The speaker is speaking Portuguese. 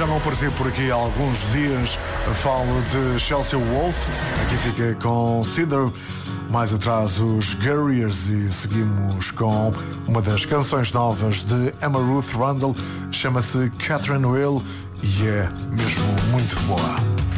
já não apareci por aqui há alguns dias. Falo de Chelsea Wolf. Aqui fica Consider. Mais atrás os Guerriers e seguimos com uma das canções novas de Emma Ruth Rundle. Chama-se Catherine Will e é mesmo muito boa.